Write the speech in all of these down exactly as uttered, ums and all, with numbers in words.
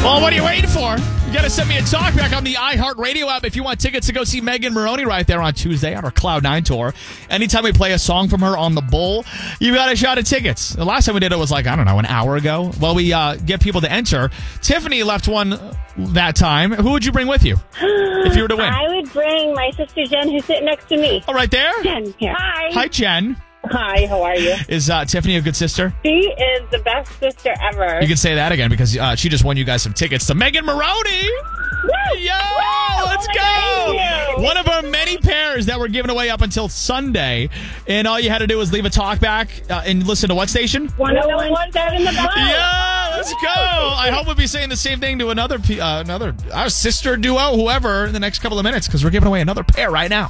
Well, what are you waiting for? You got to send me a talk back on the iHeartRadio app if you want tickets to go see Megan Maroney right there on Tuesday on our Cloud nine tour. Anytime we play a song from her on the Bull, you got a shot at tickets. The last time we did it was like, I don't know, an hour ago. Well, we uh, get people to enter. Tiffany left one that time. Who would you bring with you if you were to win? I would bring my sister Jen, who's sitting next to me. Oh, right there? Jen, here. Hi. Hi, Jen. Hi, how are you? Is uh, Tiffany a good sister? She is the best sister ever. You can say that again because uh, she just won you guys some tickets to Megan Maroney. Woo! Yo, Woo! let's Oh, go! thank you. One of our many pairs that were given away up until Sunday. And all you had to do was leave a talk back uh, and listen to what station? one oh one point seven the bell. Yeah, let's go. I hope we'll be saying the same thing to another pe- uh, another our sister duo, whoever, in the next couple of minutes because we're giving away another pair right now.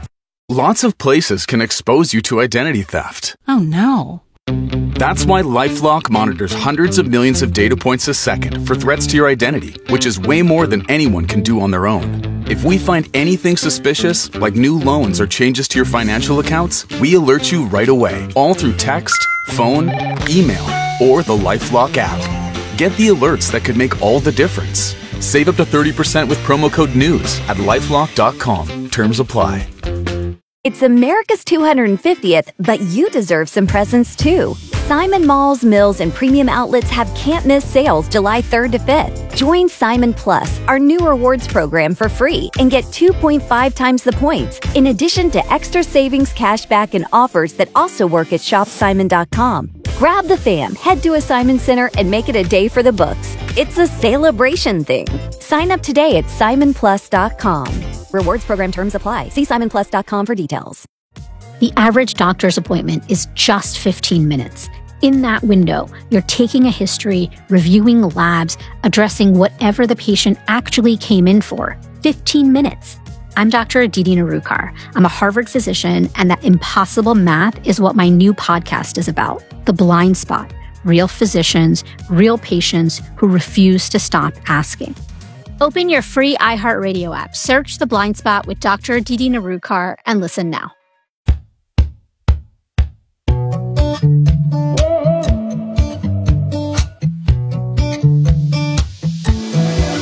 Lots of places can expose you to identity theft. Oh, no. That's why LifeLock monitors hundreds of millions of data points a second for threats to your identity, which is way more than anyone can do on their own. If we find anything suspicious, like new loans or changes to your financial accounts, we alert you right away, all through text, phone, email, or the LifeLock app. Get the alerts that could make all the difference. Save up to thirty percent with promo code NEWS at lifelock dot com. Terms apply. It's America's two hundred fiftieth, but you deserve some presents too. Simon Malls, Mills, and Premium Outlets have can't-miss sales July third to fifth. Join Simon Plus, our new rewards program, for free and get two point five times the points, in addition to extra savings, cashback, and offers that also work at shop simon dot com. Grab the fam, head to a Simon Center, and make it a day for the books. It's a celebration thing. Sign up today at simon plus dot com. Rewards program terms apply. See simon plus dot com for details. The average doctor's appointment is just fifteen minutes. In that window, you're taking a history, reviewing labs, addressing whatever the patient actually came in for. fifteen minutes. I'm Doctor Aditi Narukar. I'm a Harvard physician, and that impossible math is what my new podcast is about. The Blind Spot. Real physicians, real patients who refuse to stop asking. Open your free iHeartRadio app, search The Blind Spot with Doctor Aditi Narukar, and listen now.